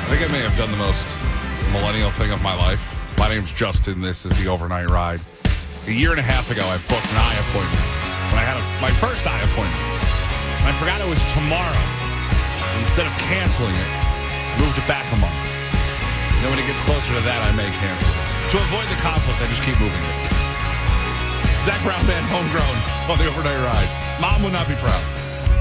I think I may have done the most millennial thing of my life. My name's Justin. This is the Overnight Ride. A year and a half ago, I booked an eye appointment. When I had my first eye appointment. And I forgot it was tomorrow. Instead of canceling it, I moved it back a month. And then when it gets closer to that, I may cancel it. To avoid the conflict, I just keep moving it. Zach Brown Band, homegrown on the Overnight Ride. Mom will not be proud.